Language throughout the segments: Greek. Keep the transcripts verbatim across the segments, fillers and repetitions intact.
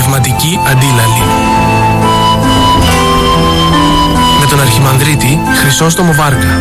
Πνευματική αντίλαλη. Με τον Αρχιμανδρίτη Χρυσόστομο Βάρκα.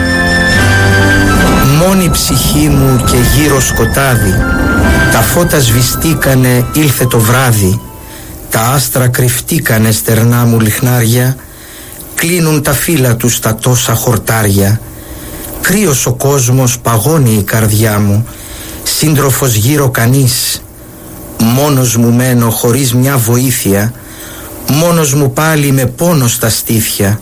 Μόνη ψυχή μου και γύρω σκοτάδι, τα φώτα σβηστήκανε, ήλθε το βράδυ. Τα άστρα κρυφτήκανε στερνά μου λιχνάρια, κλείνουν τα φύλλα τους τα τόσα χορτάρια. Κρύος ο κόσμος, παγώνει η καρδιά μου, σύντροφος γύρω κανείς. Μόνος μου μένω χωρίς μια βοήθεια, μόνος μου πάλι με πόνο στα στήθια.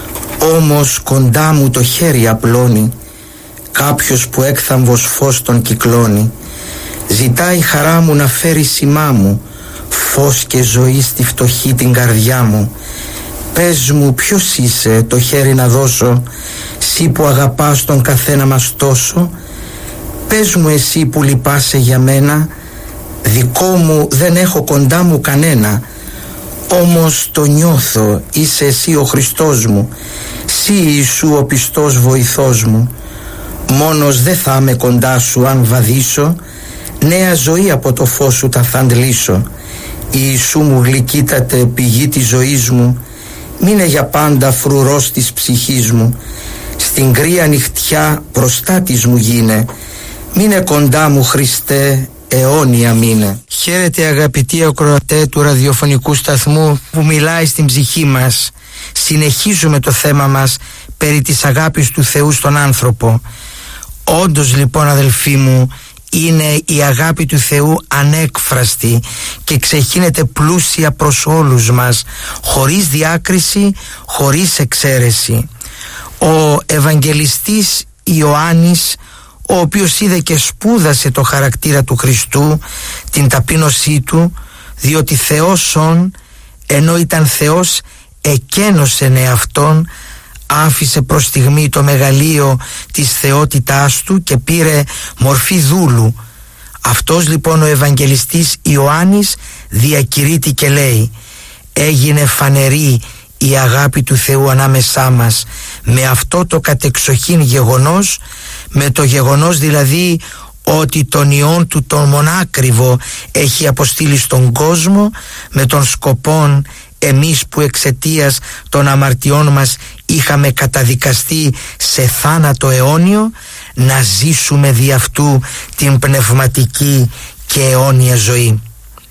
Όμως κοντά μου το χέρι απλώνει κάποιος που έκθαμβος φως τον κυκλώνει. Ζητάει χαρά μου να φέρει σημά μου, φως και ζωή στη φτωχή την καρδιά μου. Πες μου ποιος είσαι, το χέρι να δώσω, σύ που αγαπάς τον καθένα μας τόσο. Πες μου εσύ που λυπάσαι για μένα, δικό μου δεν έχω κοντά μου κανένα. Όμως το νιώθω, είσαι εσύ ο Χριστός μου, σύ Ιησού ο πιστός βοηθός μου. Μόνος δεν θα είμαι κοντά σου αν βαδίσω, νέα ζωή από το φως σου τα θα αντλήσω. Ιησού μου γλυκύτατε πηγή της ζωής μου, μείνε για πάντα φρουρός της ψυχής μου. Στην κρύα νυχτιά προστάτης μου γίνε, μείνε κοντά μου Χριστέ, αιώνια μείνε. Χαίρετε αγαπητοί ακροατέ του ραδιοφωνικού σταθμού που μιλάει στην ψυχή μας. Συνεχίζουμε το θέμα μας περί της αγάπης του Θεού στον άνθρωπο. Όντως λοιπόν αδελφοί μου, είναι η αγάπη του Θεού ανέκφραστη και ξεχύνεται πλούσια προς όλους μας, χωρίς διάκριση, χωρίς εξαίρεση. Ο Ευαγγελιστής Ιωάννης, ο οποίος είδε και σπούδασε το χαρακτήρα του Χριστού, την ταπείνωσή του, διότι Θεός ον, ενώ ήταν Θεός, εκένωσεν εαυτόν, άφησε προς στιγμή το μεγαλείο της θεότητάς του και πήρε μορφή δούλου. Αυτός λοιπόν ο Ευαγγελιστής Ιωάννης διακηρύττει και λέει: έγινε φανερή η αγάπη του Θεού ανάμεσά μας με αυτό το κατεξοχήν γεγονός, με το γεγονός δηλαδή ότι τον Υιόν του τον μονάκριβο έχει αποστείλει στον κόσμο, με τον σκοπόν εμείς που εξαιτίας των αμαρτιών μας είχαμε καταδικαστεί σε θάνατο αιώνιο, να ζήσουμε δι' αυτού την πνευματική και αιώνια ζωή.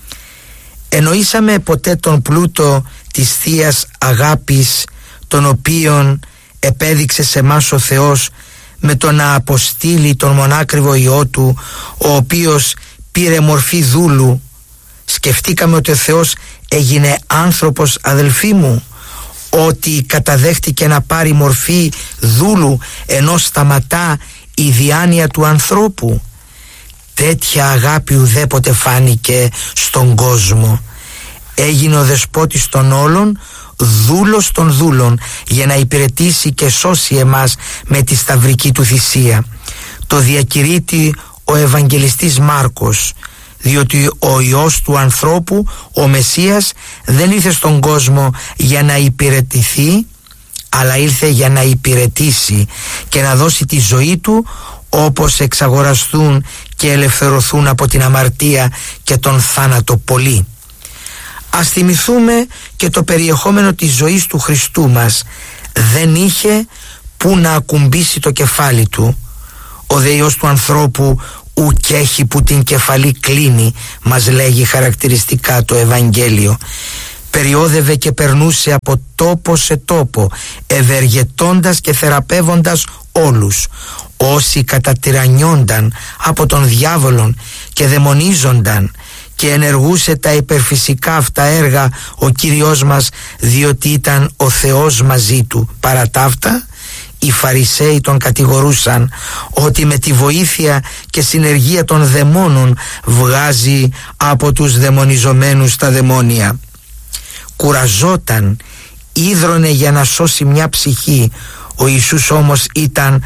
Εννοήσαμε ποτέ τον πλούτο της Θείας Αγάπης, τον οποίον επέδειξε σε μας ο Θεός με το να αποστείλει τον μονάκριβο Υιό του, ο οποίος πήρε μορφή δούλου. Σκεφτήκαμε ότι ο Θεός έγινε άνθρωπος, αδελφοί μου, ότι καταδέχτηκε να πάρει μορφή δούλου ενώ σταματά η διάνοια του ανθρώπου. Τέτοια αγάπη ουδέποτε φάνηκε στον κόσμο. Έγινε ο δεσπότης των όλων, δούλος των δούλων, για να υπηρετήσει και σώσει εμάς με τη σταυρική του θυσία. Το διακηρύττει ο Ευαγγελιστής Μάρκος, διότι ο Υιός του ανθρώπου, ο Μεσσίας, δεν ήρθε στον κόσμο για να υπηρετηθεί, αλλά ήρθε για να υπηρετήσει και να δώσει τη ζωή του, όπως εξαγοραστούν και ελευθερωθούν από την αμαρτία και τον θάνατο πολλοί. Ας θυμηθούμε και το περιεχόμενο της ζωής του Χριστού μας. Δεν είχε που να ακουμπήσει το κεφάλι του. Ο δε Υιός του ανθρώπου ουκ έχει που την κεφαλή κλείνει, μας λέγει χαρακτηριστικά το Ευαγγέλιο. Περιόδευε και περνούσε από τόπο σε τόπο, ευεργετώντας και θεραπεύοντας όλους. Όσοι κατατυραννιόνταν από τον διάβολον και δαιμονίζονταν, και ενεργούσε τα υπερφυσικά αυτά έργα ο Κύριος μας, διότι ήταν ο Θεός μαζί του. Παρά τα αυτά, οι Φαρισαίοι τον κατηγορούσαν ότι με τη βοήθεια και συνεργεία των δαιμόνων βγάζει από τους δαιμονιζομένους τα δαιμόνια. Κουραζόταν, ίδρωνε για να σώσει μια ψυχή. Ο Ιησούς όμως ήταν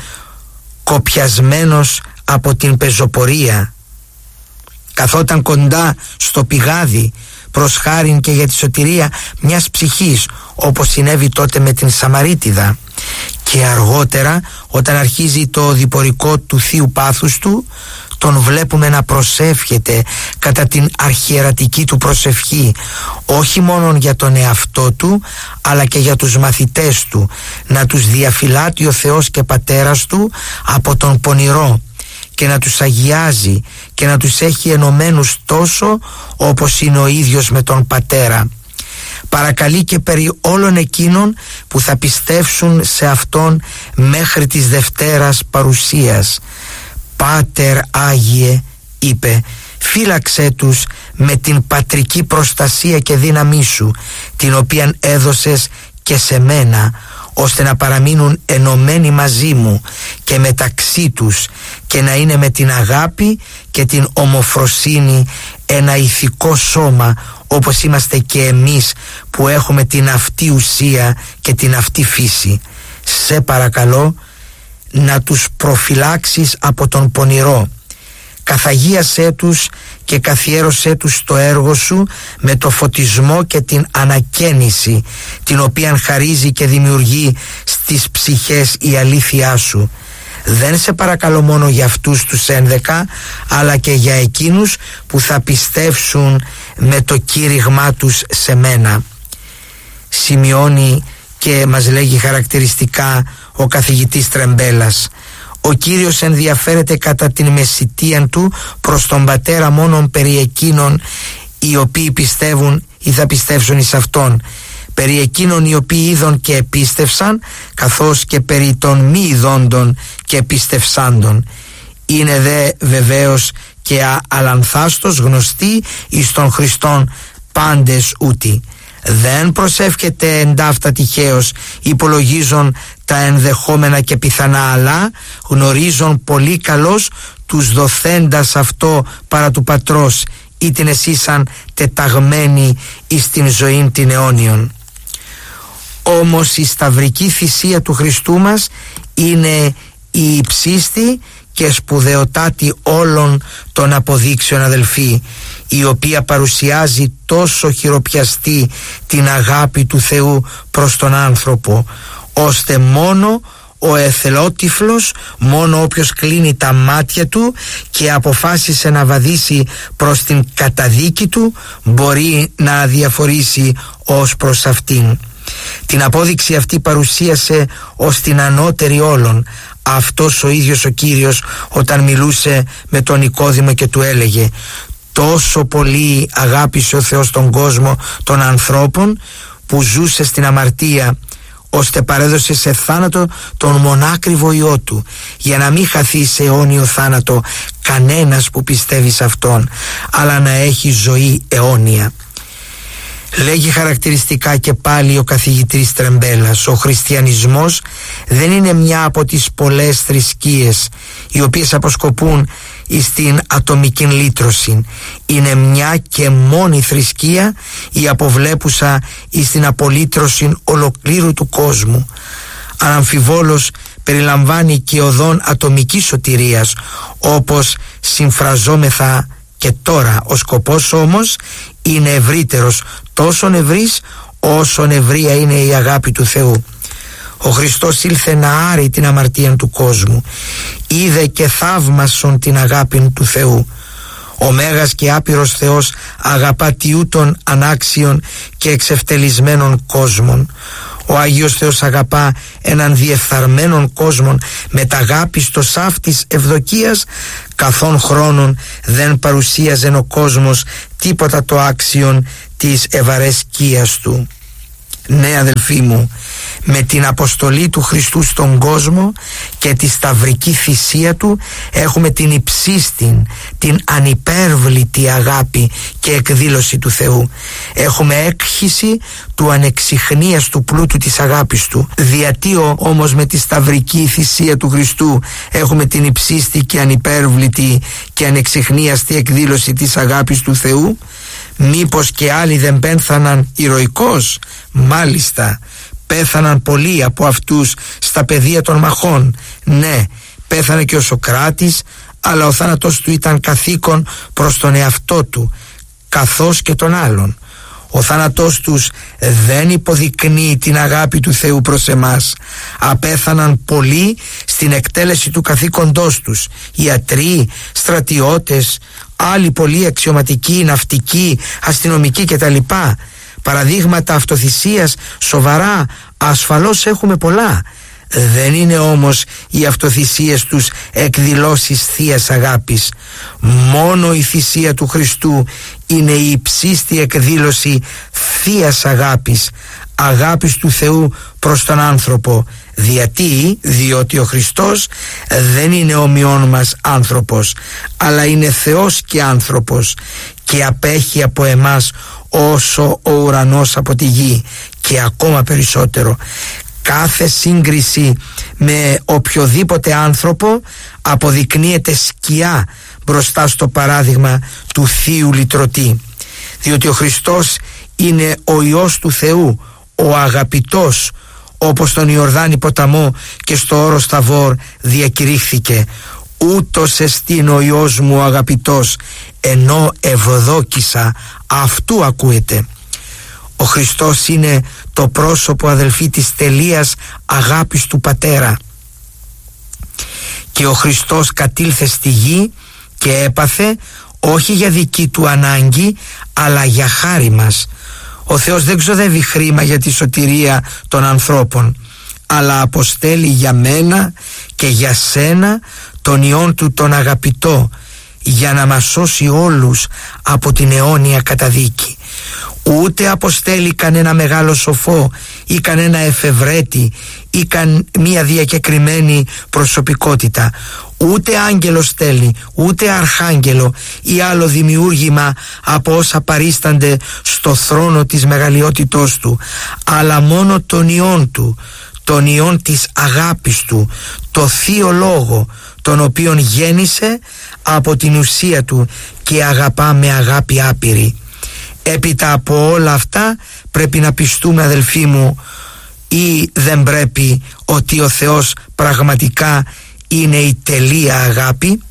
κοπιασμένος από την πεζοπορία. Καθόταν κοντά στο πηγάδι προς χάριν και για τη σωτηρία μιας ψυχής, όπως συνέβη τότε με την Σαμαρίτιδα. Και αργότερα, όταν αρχίζει το διπορικό του θείου πάθους του, τον βλέπουμε να προσεύχεται κατά την αρχιερατική του προσευχή, όχι μόνο για τον εαυτό του αλλά και για τους μαθητές του, να τους διαφυλάτει ο Θεός και Πατέρας του από τον πονηρό και να τους αγιάζει και να τους έχει ενωμένους τόσο όπως είναι ο ίδιος με τον Πατέρα. Παρακαλεί και περί όλων εκείνων που θα πιστεύσουν σε Αυτόν μέχρι της Δευτέρας παρουσίας. «Πάτερ Άγιε», είπε, «φύλαξέ τους με την πατρική προστασία και δύναμή σου, την οποία έδωσες και σε μένα, ώστε να παραμείνουν ενωμένοι μαζί μου και μεταξύ τους και να είναι με την αγάπη και την ομοφροσύνη ένα ηθικό σώμα, όπως είμαστε και εμείς που έχουμε την αυτή ουσία και την αυτή φύση. Σε παρακαλώ να τους προφυλάξεις από τον πονηρό. Καθαγίασέ τους και καθιέρωσέ τους στο έργο σου με το φωτισμό και την ανακαίνιση, την οποία χαρίζει και δημιουργεί στις ψυχές η αλήθειά σου. Δεν σε παρακαλώ μόνο για αυτούς τους ένδεκα, αλλά και για εκείνους που θα πιστεύσουν με το κήρυγμά τους σε μένα». Σημειώνει και μας λέγει χαρακτηριστικά ο καθηγητής Τρεμπέλας: «Ο Κύριος ενδιαφέρεται κατά την μεσητεία του προς τον Πατέρα μόνον περί εκείνων οι οποίοι πιστεύουν ή θα πιστεύσουν εις Αυτόν, περί εκείνων οι οποίοι είδον και επίστευσαν, καθώς και περί των μη ειδόντων και επίστευσάντων. Είναι δε βεβαίως και αλανθάστος γνωστοί εις των Χριστών πάντες ούτι. Δεν προσεύχεται εντάφτα τυχαίως, υπολογίζον τα ενδεχόμενα και πιθανά, αλλά γνωρίζον πολύ καλώς τους δοθέντας αυτό παρά του Πατρός, ή την εσύσαν τεταγμένοι εις την ζωήν την αιώνιον». Όμως η σταυρική θυσία του Χριστού μας είναι η υψίστη και σπουδαιοτάτη όλων των αποδείξεων, αδελφοί, η οποία παρουσιάζει τόσο χειροπιαστή την αγάπη του Θεού προς τον άνθρωπο, ώστε μόνο ο εθελότυφλος, μόνο όποιος κλείνει τα μάτια του και αποφάσισε να βαδίσει προς την καταδίκη του, μπορεί να αδιαφορήσει ως προς αυτήν. Την απόδειξη αυτή παρουσίασε ως την ανώτερη όλων αυτός ο ίδιος ο Κύριος όταν μιλούσε με τον Νικόδημο και του έλεγε: «Τόσο πολύ αγάπησε ο Θεός τον κόσμο των ανθρώπων που ζούσε στην αμαρτία, ώστε παρέδωσε σε θάνατο τον μονάκριβο Υιό Του, για να μην χαθεί σε αιώνιο θάνατο κανένας που πιστεύει σε Αυτόν, αλλά να έχει ζωή αιώνια». Λέγει χαρακτηριστικά και πάλι ο καθηγητής Τρεμπέλας: «Ο χριστιανισμός δεν είναι μια από τις πολλές θρησκείες οι οποίες αποσκοπούν στην ατομική λύτρωση. Είναι μια και μόνη θρησκεία η αποβλέπουσα στην απολύτρωση ολοκλήρου του κόσμου. Αναμφιβόλως περιλαμβάνει και οδόν ατομικής σωτηρίας, όπως συμφραζόμεθα και τώρα. Ο σκοπός όμως είναι ευρύτερος, τόσον ευρύς όσον ευρεία είναι η αγάπη του Θεού. Ο Χριστός ήλθε να άρει την αμαρτία του κόσμου, είδε και θαύμασον την αγάπη του Θεού. Ο Μέγας και άπειρος Θεός αγαπά τιούτων ανάξιων και εξευτελισμένων κόσμων. Ο Άγιος Θεός αγαπά έναν διεφθαρμένον κόσμον με τα αγάπη στο σάφτης ευδοκίας, καθόν χρόνων δεν παρουσίαζε ο κόσμος τίποτα το άξιον της ευαρέσκειας του. Ναι, αδελφοί μου, με την αποστολή του Χριστού στον κόσμο και τη σταυρική θυσία του έχουμε την υψίστην, την ανυπέρβλητη αγάπη και εκδήλωση του Θεού. Έχουμε έκχυση του ανεξιχνίαστου πλούτου της αγάπης του. Διατί όμως με τη σταυρική θυσία του Χριστού έχουμε την υψίστη και ανυπέρβλητη και ανεξιχνίαστη εκδήλωση της αγάπης του Θεού? Μήπως και άλλοι δεν πέθαναν ηρωικώς? Μάλιστα, πέθαναν πολλοί από αυτούς στα πεδία των μαχών. Ναι, πέθανε και ο Σωκράτης, αλλά ο θάνατος του ήταν καθήκον προς τον εαυτό του, καθώς και τον άλλον. Ο θάνατός τους δεν υποδεικνύει την αγάπη του Θεού προς εμάς. Απέθαναν πολλοί στην εκτέλεση του καθήκοντός τους, ιατροί, στρατιώτες, άλλοι πολλοί αξιωματικοί, ναυτικοί, αστυνομικοί κτλ. Παραδείγματα αυτοθυσίας σοβαρά ασφαλώς έχουμε πολλά. Δεν είναι όμως οι αυτοθυσίες τους εκδηλώσεις θείας αγάπης. Μόνο η θυσία του Χριστού είναι η υψίστη εκδήλωση θείας αγάπης, αγάπης του Θεού προς τον άνθρωπο. Γιατί, διότι ο Χριστός δεν είναι ομοιόν μας άνθρωπος, αλλά είναι Θεός και άνθρωπος και απέχει από εμάς όσο ο ουρανός από τη γη και ακόμα περισσότερο. Κάθε σύγκριση με οποιοδήποτε άνθρωπο αποδεικνύεται σκιά μπροστά στο παράδειγμα του Θείου Λυτρωτή, διότι ο Χριστός είναι ο Υιός του Θεού, ο αγαπητός, όπως στον Ιορδάνη ποταμό και στο όρος Ταβόρ διακηρύχθηκε: ούτως εστίν ο Υιός μου ο αγαπητός, ενώ ευδόκησα. Αυτού ακούεται. Ο Χριστός είναι το πρόσωπο, αδελφοί, της τελείας αγάπης του Πατέρα. Και ο Χριστός κατήλθε στη γη και έπαθε όχι για δική του ανάγκη, αλλά για χάρη μας. Ο Θεός δεν ξοδεύει χρήμα για τη σωτηρία των ανθρώπων, αλλά αποστέλει για μένα και για σένα τον Υιόν του τον αγαπητό, για να μας σώσει όλους από την αιώνια καταδίκη. Ούτε αποστέλει κανένα μεγάλο σοφό ή κανένα εφευρέτη ή καν μία διακεκριμένη προσωπικότητα. Ούτε άγγελο στέλνει, ούτε αρχάγγελο ή άλλο δημιούργημα από όσα παρίστανται στο θρόνο της μεγαλειότητός του, αλλά μόνο τον Υιόν του, τον Υιόν της αγάπης του, το Θείο Λόγο, τον οποίον γέννησε από την ουσία του και αγαπά με αγάπη άπειρη. Έπειτα από όλα αυτά πρέπει να πιστούμε, αδελφοί μου, ή δεν πρέπει, ότι ο Θεός πραγματικά είναι η τελεία αγάπη?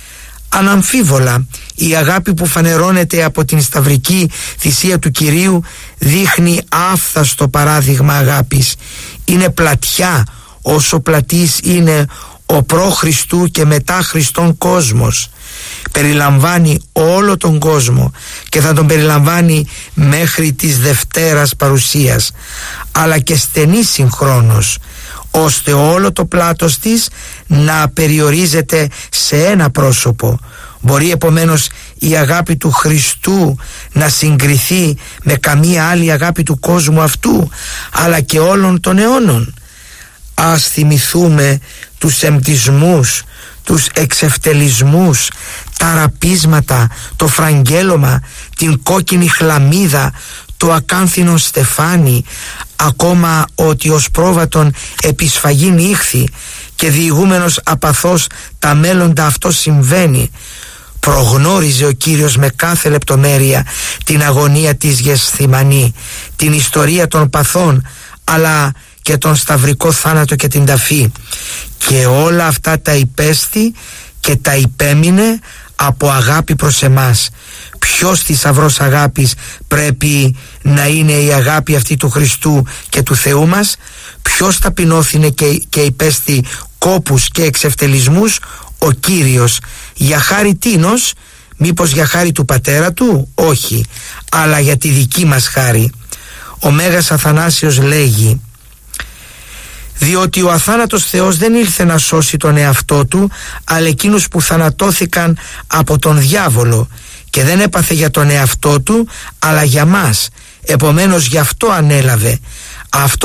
Αναμφίβολα η αγάπη που φανερώνεται από την σταυρική θυσία του Κυρίου δείχνει άφθαστο παράδειγμα αγάπης. Είναι πλατιά όσο πλατής είναι ο προ-Χριστού και μετά Χριστόν κόσμος. Περιλαμβάνει όλο τον κόσμο και θα τον περιλαμβάνει μέχρι της Δευτέρας παρουσίας, αλλά και στενή συγχρόνως, ώστε όλο το πλάτος της να περιορίζεται σε ένα πρόσωπο. Μπορεί επομένως η αγάπη του Χριστού να συγκριθεί με καμία άλλη αγάπη του κόσμου αυτού, αλλά και όλων των αιώνων? Ας θυμηθούμε τους εμπτισμούς, τους εξευτελισμούς, τα ραπίσματα, το φραγγέλωμα, την κόκκινη χλαμίδα, το ακάνθινο στεφάνι, ακόμα ότι ως πρόβατον επισφαγήν ήχθη και διηγούμενος απαθώς τα μέλλοντα αυτό συμβαίνει. Προγνώριζε ο Κύριος με κάθε λεπτομέρεια την αγωνία της Γεσθημανή, την ιστορία των παθών, αλλά και τον σταυρικό θάνατο και την ταφή, και όλα αυτά τα υπέστη και τα υπέμεινε από αγάπη προς εμάς. Ποιος θησαυρός αγάπης πρέπει να είναι η αγάπη αυτή του Χριστού και του Θεού μας? Ποιος ταπεινώθηνε και, και υπέστη κόπους και εξευτελισμούς? Ο Κύριος. Για χάρη τίνος? Μήπως για χάρη του Πατέρα του? Όχι, αλλά για τη δική μας χάρη. Ο Μέγας Αθανάσιος λέγει: διότι ο αθάνατος Θεός δεν ήλθε να σώσει τον εαυτό του, αλλά εκείνους που θανατώθηκαν από τον διάβολο, και δεν έπαθε για τον εαυτό του, αλλά για μας. Επομένως γι' αυτό ανέλαβε. Αυτό